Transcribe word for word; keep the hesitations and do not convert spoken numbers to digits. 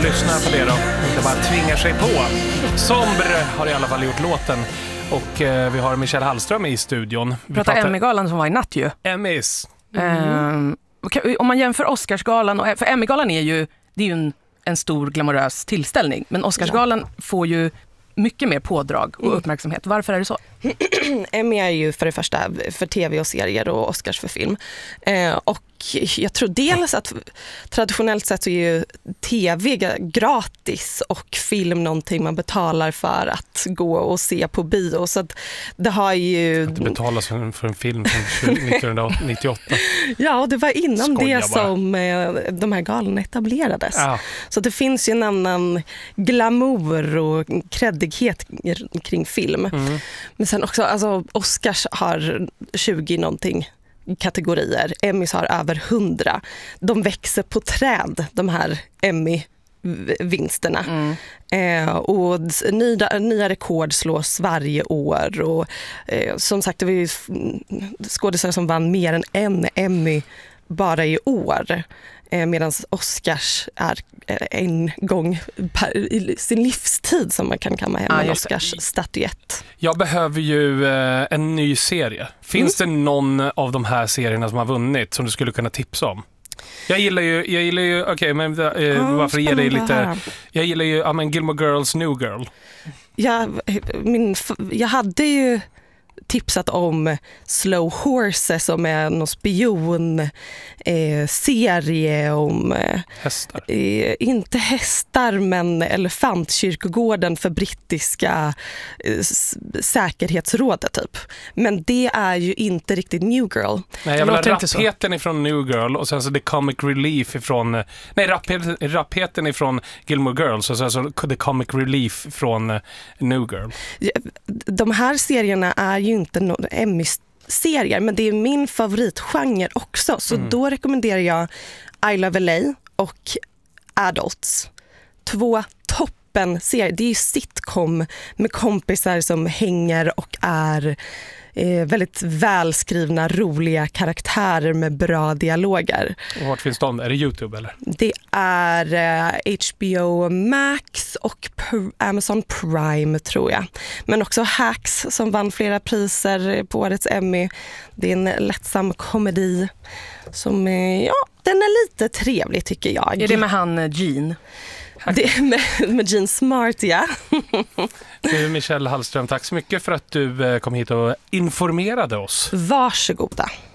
lyssnar på det då. Inte bara tvingar sig på. Sombre har i alla fall gjort låten. Och eh, vi har Michelle Hallström i studion. Vi pratar Emmy-galan som var i natt ju. Emmys. Mm. Eh, om man jämför Oscarsgalan, och, för Emmy-galan är ju, det är ju en, en stor glamorös tillställning. Men Oscarsgalan ja. får ju mycket mer pådrag och uppmärksamhet. Varför är det så? Emmy är ju för det första för tv och serier och Oscars för film. Eh, och jag tror dels att traditionellt sett så är ju tv gratis och film någonting man betalar för att gå och se på bio. Så att det har ju... Att det betalas för en, för en film från nittonhundranittioåtta. Ja, och det var innan Skoja det bara. som eh, de här galarna etablerades. Ja. Så det finns ju en annan glamour och kreddighet kring film. Mm. Men sen också, alltså Oscars har tjugo någonting kategorier. Emmys har över hundra. De växer på träd, de här Emmy-vinsterna. Mm. Eh, och nya, nya rekord slås varje år. Och eh, som sagt, det var ju skådespelare som vann mer än en Emmy bara i år. Eh, medan Oscars är en gång per, i sin livstid som man kan kamma hem en ah, Oscars-statyett. Jag behöver ju eh, en ny serie. Finns mm. det någon av de här serierna som har vunnit som du skulle kunna tipsa om? Jag gillar ju, jag gillar ju, okej, okay, men eh, oh, varför ger det lite... Jag gillar ju, ja men Gilmore Girls, New Girl. Ja, min, jag hade ju tipsat om Slow Horses som är någon spion eh, serie om eh, hästar. Eh, inte hästar men elefantkyrkogården för brittiska eh, s- säkerhetsrådet typ. Men det är ju inte riktigt New Girl. Nej, jag vill ha rappheten ifrån New Girl och sen så The Comic Relief ifrån nej, rappheten, rappheten ifrån Gilmore Girls och sen så The Comic Relief från New Girl. De här serierna är ju inte någon Emmy-serier, men det är min favoritgenre också. Så mm. då rekommenderar jag I Love L A och Adults. Två toppen-serier. Det är ju sitcom med kompisar som hänger och är eh, väldigt välskrivna, roliga karaktärer med bra dialoger. Och vart finns de? Är det YouTube eller? Det är eh, H B O Max och P- Amazon Prime tror jag. Men också Hacks som vann flera priser på årets Emmy. Det är en lättsam komedi som, eh, ja, den är lite trevlig tycker jag. Är det med han Gene? Det är med, med Gene Smart, ja. Du, Michelle Hallström, tack så mycket för att du kom hit och informerade oss. Varsågoda.